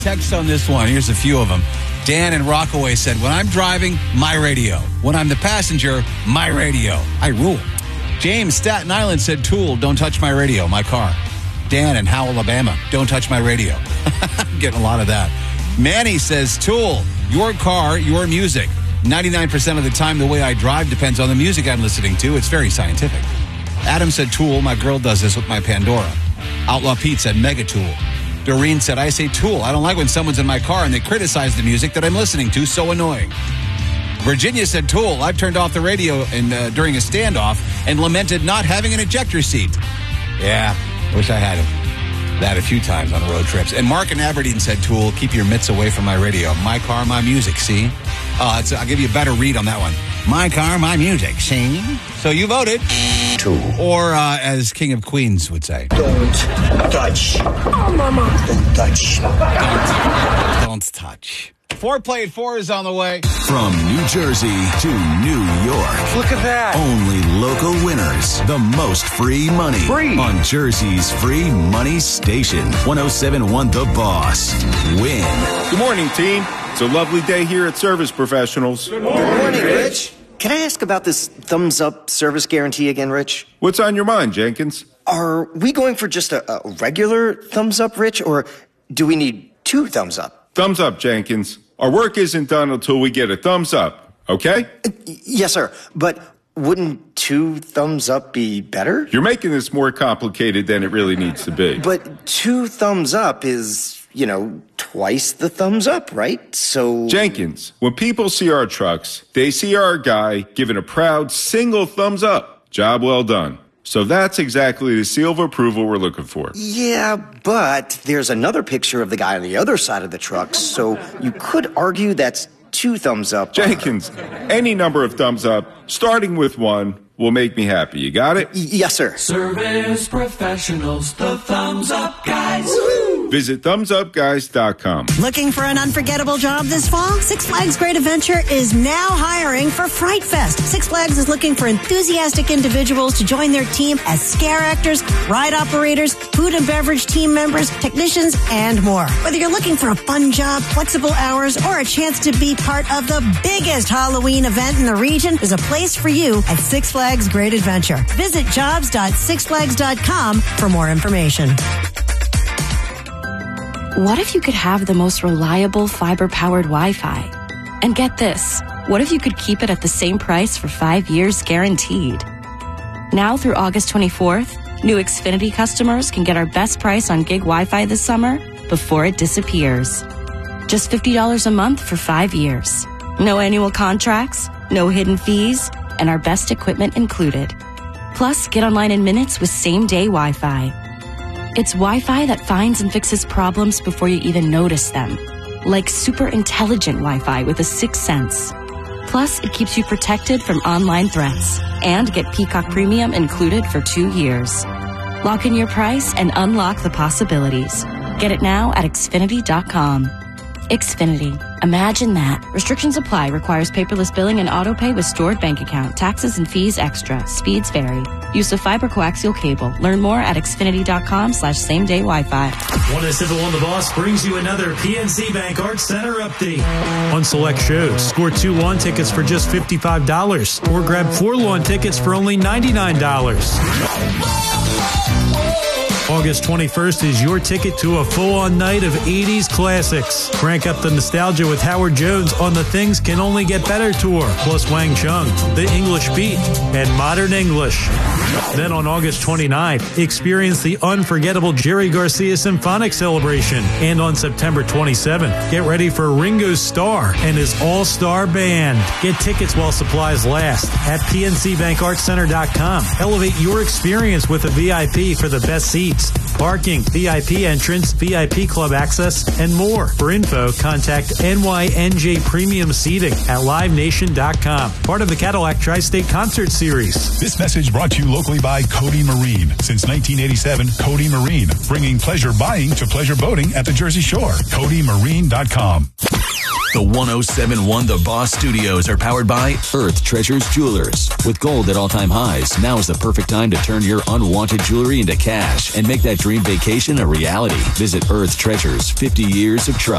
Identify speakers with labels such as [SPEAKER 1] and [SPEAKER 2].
[SPEAKER 1] Text on this one. Here's a few of them. Dan in Rockaway said, when I'm driving, my radio. When I'm the passenger, my radio. I rule. James, Staten Island said, Tool, don't touch my radio, my car. Dan in Howell, Alabama, don't touch my radio. I'm getting a lot of that. Manny says, Tool, your car, your music. 99% of the time, the way I drive depends on the music I'm listening to. It's very scientific. Adam said, Tool, my girl does this with my Pandora. Outlaw Pete said, Mega Tool. Doreen said, I say Tool. I don't like when someone's in my car and they criticize the music that I'm listening to. So annoying. Virginia said, Tool. I've turned off the radio during a standoff and lamented not having an ejector seat. Yeah, wish I had that a few times on road trips. And Mark in Aberdeen said, Tool, keep your mitts away from my radio. My car, my music, see? I'll give you a better read on that one. My car, my music, see? So you voted. Tool. Or as King of Queens would say.
[SPEAKER 2] Don't touch. Oh, Mama. Don't touch.
[SPEAKER 1] Don't touch. Foreplay at 4 is on the way.
[SPEAKER 3] From New Jersey to New York.
[SPEAKER 2] Look at that.
[SPEAKER 3] Only local winners. The most free money.
[SPEAKER 2] Free.
[SPEAKER 3] On Jersey's free money station. 107.1 The Boss. Win.
[SPEAKER 4] Good morning, team. It's a lovely day here at Service Professionals.
[SPEAKER 2] Good morning, Rich. Can I ask about this thumbs-up service guarantee again, Rich?
[SPEAKER 4] What's on your mind, Jenkins?
[SPEAKER 2] Are we going for just a regular thumbs-up, Rich, or do we need 2 thumbs up?
[SPEAKER 4] Thumbs up, Jenkins. Our work isn't done until we get a thumbs up, okay?
[SPEAKER 2] Yes, sir. But wouldn't 2 thumbs up be better?
[SPEAKER 4] You're making this more complicated than it really needs to be.
[SPEAKER 2] But 2 thumbs up is, twice the thumbs up, right? So...
[SPEAKER 4] Jenkins, when people see our trucks, they see our guy giving a proud single thumbs up. Job well done. So that's exactly the seal of approval we're looking for.
[SPEAKER 2] Yeah, but there's another picture of the guy on the other side of the truck, so you could argue that's 2 thumbs up.
[SPEAKER 4] Jenkins, any number of thumbs up, starting with 1, will make me happy. You got it?
[SPEAKER 2] Yes, sir.
[SPEAKER 5] Service Professionals, the thumbs up guys. Woo-hoo!
[SPEAKER 4] Visit thumbsupguys.com.
[SPEAKER 6] Looking for an unforgettable job this fall? Six Flags Great Adventure is now hiring for Fright Fest. Six Flags is looking for enthusiastic individuals to join their team as scare actors, ride operators, food and beverage team members, technicians, and more. Whether you're looking for a fun job, flexible hours, or a chance to be part of the biggest Halloween event in the region, there's a place for you at Six Flags Great Adventure. Visit jobs.sixflags.com for more information.
[SPEAKER 7] What if you could have the most reliable fiber-powered Wi-Fi? And get this, what if you could keep it at the same price for 5 years guaranteed? Now through August 24th, new Xfinity customers can get our best price on gig Wi-Fi this summer before it disappears. Just $50 a month for 5 years. No annual contracts, no hidden fees, and our best equipment included. Plus, get online in minutes with same-day Wi-Fi. It's Wi-Fi that finds and fixes problems before you even notice them. Like super intelligent Wi-Fi with a 6th sense. Plus, it keeps you protected from online threats. And get Peacock Premium included for 2 years. Lock in your price and unlock the possibilities. Get it now at Xfinity.com. Xfinity. Imagine that. Restrictions apply. Requires paperless billing and auto pay with stored bank account. Taxes and fees extra. Speeds vary. Use of fiber coaxial cable. Learn more at Xfinity.com/same-day Wi-Fi.
[SPEAKER 8] 107.1 The Boss brings you another PNC Bank Arts Center update. On select shows, score 2 lawn tickets for just $55 or grab 4 lawn tickets for only $99. August 21st is your ticket to a full-on night of 80s classics. Crank up the nostalgia with Howard Jones on the Things Can Only Get Better tour, plus Wang Chung, The English Beat, and Modern English. Then on August 29th, experience the unforgettable Jerry Garcia Symphonic Celebration. And on September 27th, get ready for Ringo Starr and his all-star band. Get tickets while supplies last at PNCBankArtsCenter.com. Elevate your experience with a VIP for the best seats, parking, VIP entrance, VIP club access, and more. For info, contact NYNJ Premium Seating at LiveNation.com. Part of the Cadillac Tri-State Concert Series.
[SPEAKER 9] This message brought to you locally by Cody Marine. Since 1987, Cody Marine, bringing pleasure buying to pleasure boating at the Jersey Shore. CodyMarine.com.
[SPEAKER 3] The 1071 The Boss Studios are powered by Earth Treasures Jewelers. With gold at all-time highs, now is the perfect time to turn your unwanted jewelry into cash and make that dream vacation a reality. Visit Earth Treasures, 50 years of trust.